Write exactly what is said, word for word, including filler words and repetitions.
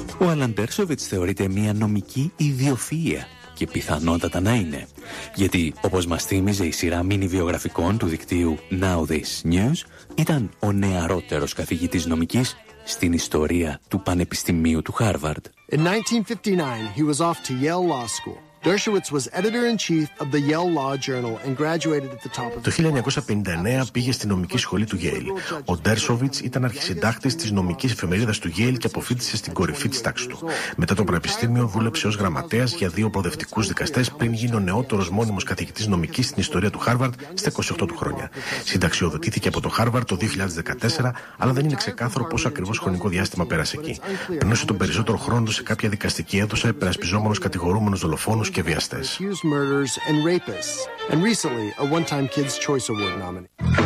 Ο Άλαν Ντέρσοβιτς θεωρείται μια νομική ιδιοφυΐα και πιθανότατα να είναι. Γιατί, όπως μας θύμιζε η σειρά μίνι βιογραφικών του δικτύου Now This News, ήταν ο νεαρότερος καθηγητής νομικής στην ιστορία του Πανεπιστημίου του Χάρβαρντ. In nineteen fifty-nine, he was off to Yale Law School. Dershowitz was editor-in-chief of the Yale Law Journal and graduated at the top of the... Το χίλια εννιακόσια πενήντα εννέα πήγε στη νομική σχολή του Yale. Ο Ντέρσοβιτς ήταν αρχισυντάκτης της νομικής εφημερίδας του Yale και αποφοίτησε στην κορυφή της τάξης του. Μετά το πανεπιστήμιο δούλεψε ως γραμματέας για δύο προοδευτικούς δικαστές πριν γίνει ο νεότερος μόνιμος καθηγητής νομικής στην ιστορία του Χάρβαρντ στα είκοσι οκτώ του χρόνια. Συνταξιοδοτήθηκε από το Χάρβαρντ το δύο χιλιάδες δεκατέσσερα, αλλά δεν είναι ξεκάθαρο πόσο ακριβώς χρονικό διάστημα πέρασε εκεί. Περνούσε τον περισσότερο χρόνο σε κάποια δικαστική αίθουσα υπερασπιζόμενος κατηγορούμενους δολοφόνους και βιαστές. Accused murderers and rapists, and recently a one-time Kids' Choice Award nominee.